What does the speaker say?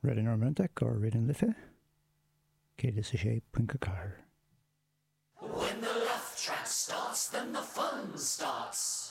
Reading Armantec or Reading Lithe, KDSA.4. When the laugh track starts, then the fun starts.